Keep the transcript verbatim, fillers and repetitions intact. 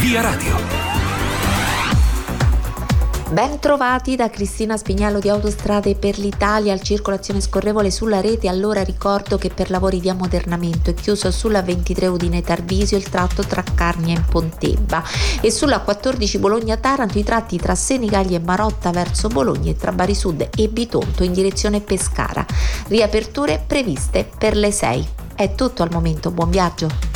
Via Radio. Ben trovati da Cristina Spigniello di Autostrade per l'Italia. Il circolazione scorrevole sulla rete. Allora ricordo che per lavori di ammodernamento è chiuso sulla ventitré Udine Tarvisio il tratto tra Carnia e Pontebba, e sulla quattordici Bologna Taranto i tratti tra Senigallia e Marotta verso Bologna e tra Bari Sud e Bitonto in direzione Pescara. Riaperture previste per le sei. È tutto al momento, buon viaggio.